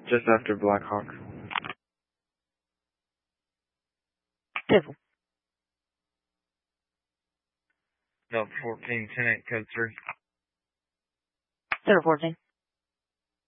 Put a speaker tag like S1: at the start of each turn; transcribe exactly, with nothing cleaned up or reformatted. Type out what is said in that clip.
S1: Just after Blackhawk.
S2: Civil.
S1: Delta fourteen, ten eight, code three.
S2: Center fourteen.